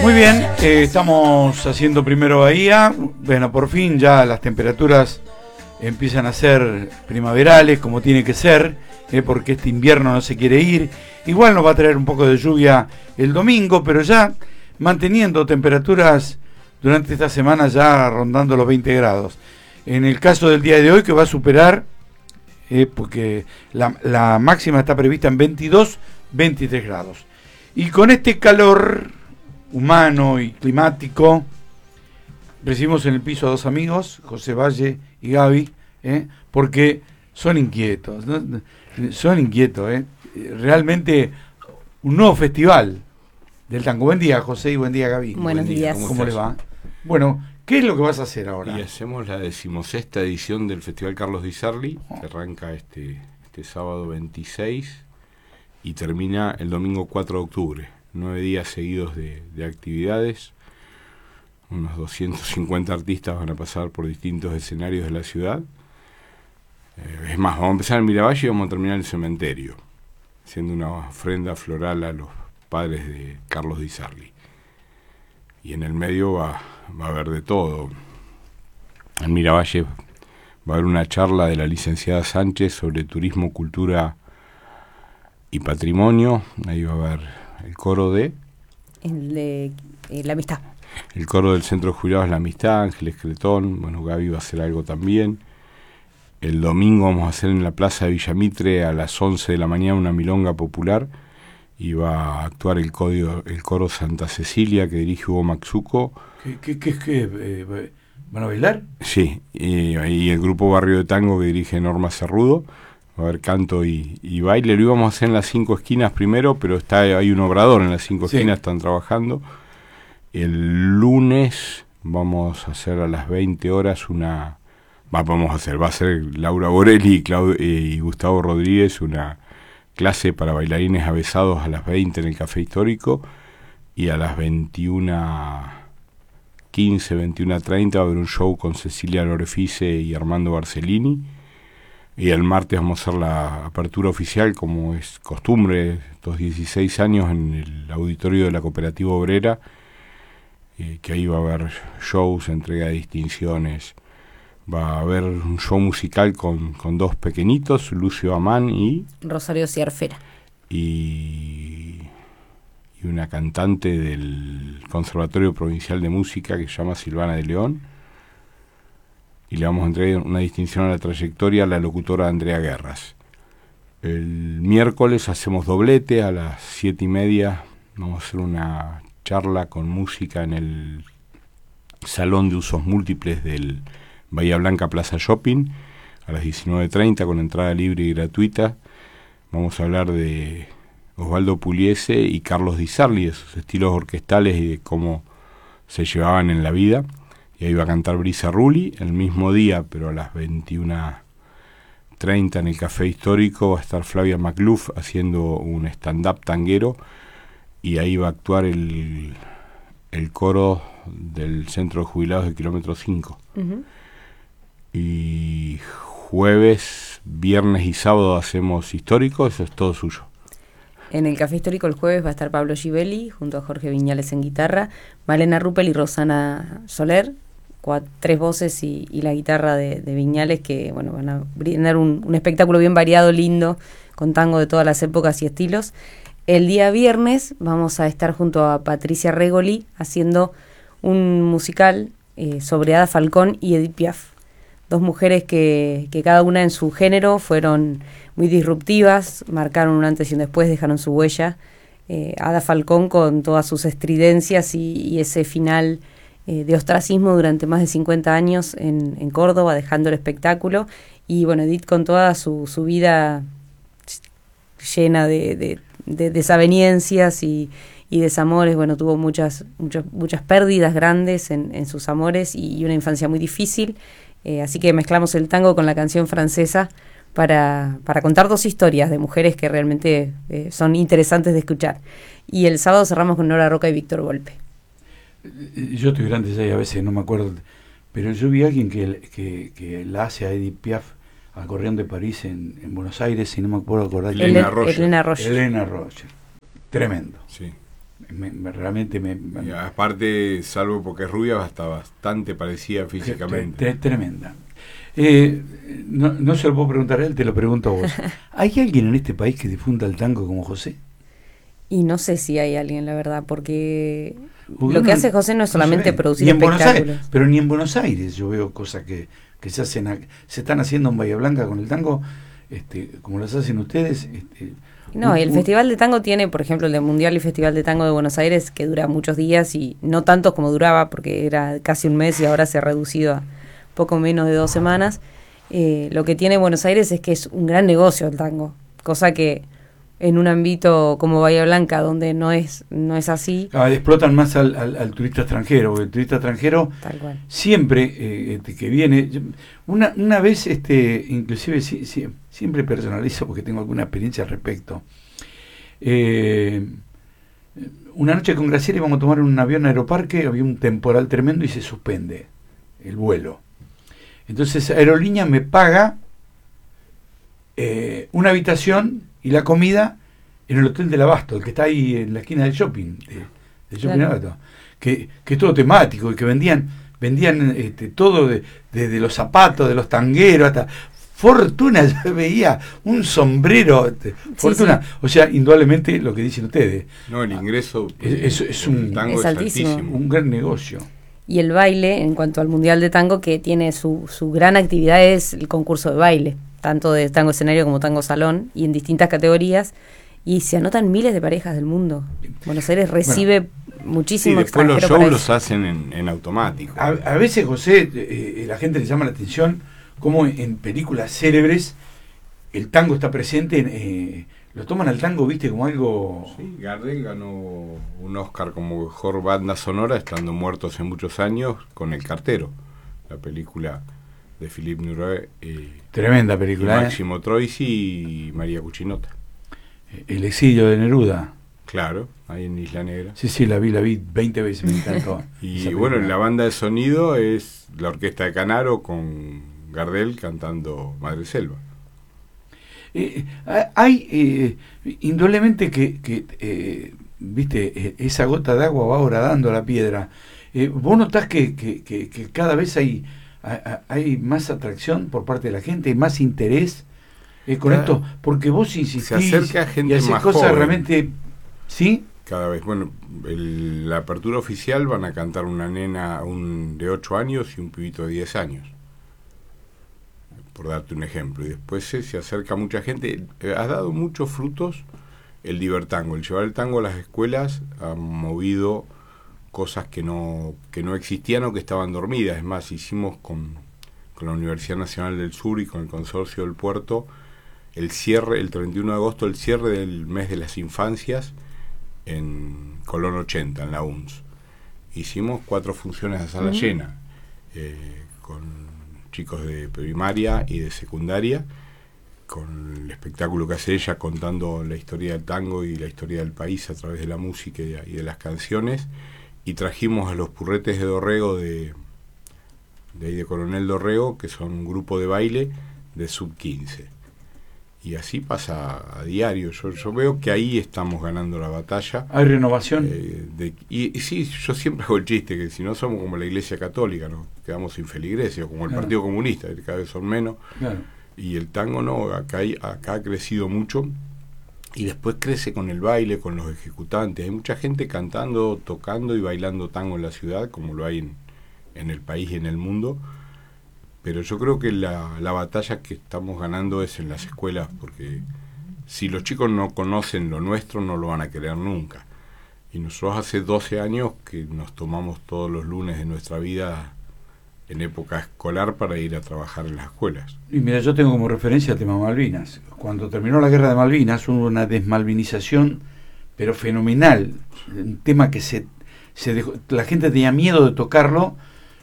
Muy bien, estamos haciendo primero Bahía. Bueno, por fin ya las temperaturas empiezan a ser primaverales como tiene que ser, porque este invierno no se quiere ir. Igual nos va a traer un poco de lluvia el domingo, pero ya manteniendo temperaturas durante esta semana ya rondando los 20 grados. En el caso del día de hoy, que va a superar, porque la máxima está prevista en 22, 23 grados. Y con este calor humano y climático, recibimos en el piso a dos amigos, José Valle y Gaby, porque son inquietos, ¿no? Son inquietos, realmente un nuevo festival del tango. Buen día, José, y buen día, Gaby. Buenos días. ¿Cómo les va? Bueno, ¿qué es lo que vas a hacer ahora? Y hacemos la 16ª edición del Festival Carlos Di Sarli, que arranca este sábado 26 y termina el domingo 4 de octubre. 9 días seguidos de actividades. Unos 250 artistas van a pasar por distintos escenarios de la ciudad. Es más, vamos a empezar en Miravalle y vamos a terminar en el cementerio, haciendo una ofrenda floral a los padres de Carlos Di Sarli. Y en el medio va a haber de todo. En Miravalle va a haber una charla de la licenciada Sánchez sobre turismo, cultura y patrimonio. Ahí va a haber el coro de La Amistad. El coro del Centro de Jubilados La Amistad, Ángeles Cretón. Bueno, Gaby va a hacer algo también. El domingo vamos a hacer en la Plaza de Villamitre a las 11 de la mañana una milonga popular. Y va a actuar el coro Santa Cecilia, que dirige Hugo Maxuco. ¿Qué van a bailar? Sí, y el grupo Barrio de Tango, que dirige Norma Cerrudo. Va a haber canto y baile. Lo íbamos a hacer en las 5 esquinas primero, pero hay un obrador en las 5 esquinas, están trabajando. El lunes vamos a hacer a las 20 horas va a ser Laura Borelli y Gustavo Rodríguez una clase para bailarines avesados a las 20 en el Café Histórico, y a las 21:15, 21:30 va a haber un show con Cecilia Lorefice y Armando Barcellini. Y el martes vamos a hacer la apertura oficial, como es costumbre, estos 16 años, en el auditorio de la Cooperativa Obrera, que ahí va a haber shows, entrega de distinciones. Va a haber un show musical con dos pequeñitos, Lucio Amán y Rosario Ciarfera. Y una cantante del Conservatorio Provincial de Música que se llama Silvana de León. Y le vamos a entregar una distinción a la trayectoria a la locutora Andrea Guerras. El miércoles hacemos doblete a las 7:30. Vamos a hacer una charla con música en el Salón de Usos Múltiples del Bahía Blanca Plaza Shopping a las 19:30 con entrada libre y gratuita. Vamos a hablar de Osvaldo Pugliese y Carlos Di Sarli, de sus estilos orquestales y de cómo se llevaban en la vida. Y ahí va a cantar Brisa Rulli. El mismo día, pero a las 21:30 en el Café Histórico, va a estar Flavia Macluf haciendo un stand-up tanguero. Y ahí va a actuar el coro del Centro de Jubilados de Kilómetro 5. Uh-huh. Y jueves, viernes y sábado hacemos histórico. Eso es todo suyo. En el Café Histórico el jueves va a estar Pablo Givelli junto a Jorge Viñales en guitarra, Malena Ruppel y Rosana Soler, 3 voces y la guitarra de Viñales, que bueno, van a brindar un espectáculo bien variado, lindo, con tango de todas las épocas y estilos. El día viernes vamos a estar junto a Patricia Regoli haciendo un musical sobre Ada Falcón y Edith Piaf, 2 mujeres que cada una en su género fueron muy disruptivas, marcaron un antes y un después, dejaron su huella. Ada Falcón con todas sus estridencias y ese final de ostracismo durante más de 50 años en Córdoba, dejando el espectáculo, y bueno, Edith con toda su vida llena de desavenencias y desamores. Bueno, tuvo muchas pérdidas grandes en sus amores y una infancia muy difícil, así que mezclamos el tango con la canción francesa para contar 2 historias de mujeres que realmente son interesantes de escuchar. Y el sábado cerramos con Nora Roca y Víctor Volpe. Yo estoy grande ya y a veces no me acuerdo, pero yo vi a alguien que la hace a Edith Piaf al Corrión de París en Buenos Aires, y no me puedo acordar. Elena Roger. Elena Roger. Tremendo. Sí. realmente Y aparte, salvo porque es rubia, está bastante parecida físicamente. Tremenda. No se lo puedo preguntar a él, te lo pregunto a vos. ¿Hay alguien en este país que difunda el tango como José? Y no sé si hay alguien, la verdad, porque lo que hace José no es solamente producir espectáculos. Pero ni en Buenos Aires yo veo cosas que se están haciendo en Bahía Blanca con el tango, como las hacen ustedes. No, y el Festival de Tango tiene, por ejemplo, el Mundial y Festival de Tango de Buenos Aires, que dura muchos días y no tantos como duraba, porque era casi un mes y ahora se ha reducido a poco menos de 2 semanas. Lo que tiene Buenos Aires es que es un gran negocio el tango, cosa que en un ámbito como Bahía Blanca, donde no es así. Explotan más al turista extranjero, porque el turista extranjero tal cual. Siempre que viene, una vez, inclusive siempre personalizo porque tengo alguna experiencia al respecto. Una noche con Graciela íbamos a tomar un avión a Aeroparque, había un temporal tremendo y se suspende el vuelo. Entonces Aerolínea me paga una habitación y la comida en el Hotel del Abasto, el que está ahí en la esquina del shopping, del shopping claro. Abasto, que es todo temático y que vendían todo desde los zapatos, de los tangueros hasta fortuna. Yo veía un sombrero, fortuna. Sí. O sea, indudablemente lo que dicen ustedes. No, el ingreso es altísimo. Un gran negocio. Y el baile, en cuanto al Mundial de Tango, que tiene su gran actividad, es el concurso de baile, tanto de tango escenario como tango salón, y en distintas categorías, y se anotan miles de parejas del mundo. Buenos Aires recibe muchísimo extranjero. Después los shows los hacen en automático. A veces, José, la gente le llama la atención cómo en películas célebres el tango está presente, lo toman al tango, viste, como algo... Sí, Gardel ganó un Oscar como mejor banda sonora, estando muerto hace muchos años, con El Cartero, la película de Philippe Noiret. Tremenda película. Máximo Troisi y María Cuchinota. El exilio de Neruda. Claro, ahí en Isla Negra. Sí, la vi 20 veces, me encantó. Y bueno, la banda de sonido es la Orquesta de Canaro con Gardel cantando Madre Selva. Hay indudablemente que viste, esa gota de agua va horadando la piedra. ¿Vos notás que cada vez hay más atracción por parte de la gente, hay más interés con esto? Porque vos insistís se acerca gente y haces más cosas joven. Realmente, ¿sí? Cada vez, bueno, la apertura oficial van a cantar una nena de 8 años y un pibito de 10 años, por darte un ejemplo, y después se acerca mucha gente. Ha dado muchos frutos el Divertango, el llevar el tango a las escuelas ha movido cosas que no existían o que estaban dormidas. Es más, hicimos con la Universidad Nacional del Sur y con el Consorcio del Puerto el 31 de agosto, el cierre del mes de las infancias en Colón 80, en la UNS. Hicimos 4 funciones a sala llena, con chicos de primaria y de secundaria, con el espectáculo que hace ella contando la historia del tango y la historia del país a través de la música y de las canciones, y trajimos a los Purretes de Dorrego de ahí de Coronel Dorrego, que son un grupo de baile de sub 15, y así pasa a diario. Yo veo que ahí estamos ganando la batalla. ¿Hay renovación? Y sí, yo siempre hago el chiste que si no somos como la Iglesia Católica, nos quedamos sin feligreses, o como el Partido Comunista, que cada vez son menos. Claro. Y el tango no, acá ha crecido mucho, y después crece con el baile, con los ejecutantes. Hay mucha gente cantando, tocando y bailando tango en la ciudad, como lo hay en el país y en el mundo. Pero yo creo que la batalla que estamos ganando es en las escuelas, porque si los chicos no conocen lo nuestro, no lo van a querer nunca. Y nosotros hace 12 años que nos tomamos todos los lunes de nuestra vida en época escolar para ir a trabajar en las escuelas. Y mira, yo tengo como referencia el tema Malvinas. Cuando terminó la guerra de Malvinas hubo una desmalvinización, pero fenomenal. Un tema que se dejó, la gente tenía miedo de tocarlo.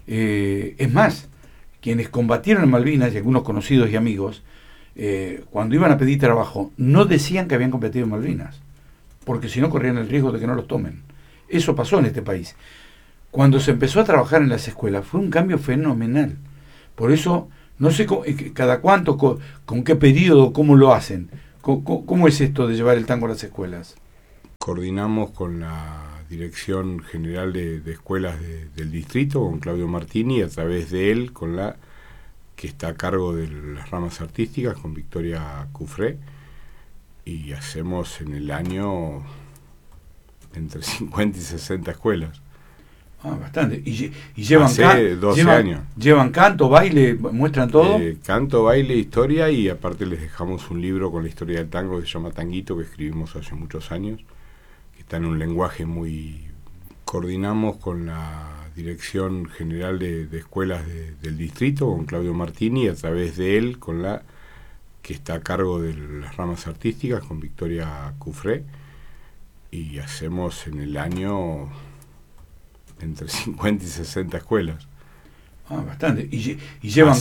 Es más, quienes combatieron en Malvinas, y algunos conocidos y amigos, cuando iban a pedir trabajo, no decían que habían combatido en Malvinas, porque si no corrían el riesgo de que no los tomen. Eso pasó en este país. Cuando se empezó a trabajar en las escuelas, fue un cambio fenomenal. Por eso, no sé cada cuánto, con qué periodo, cómo lo hacen. ¿Cómo es esto de llevar el tango a las escuelas? Coordinamos con la Dirección General de Escuelas del Distrito, con Claudio Martini, y a través de él, con la que está a cargo de las ramas artísticas, con Victoria Cufré, y hacemos en el año entre 50 y 60 escuelas. Bastante. ¿Y llevan, hace 12 años. ¿Llevan canto, baile, muestran todo? Canto, baile, historia, y aparte les dejamos un libro con la historia del tango que se llama Tanguito, que escribimos hace muchos años, que está en un lenguaje muy... Coordinamos con la Dirección General de Escuelas del Distrito, con Claudio Martini, y a través de él, con la que está a cargo de las ramas artísticas, con Victoria Cufré, y hacemos en el año entre 50 y 60 escuelas. Bastante. ¿Y llevan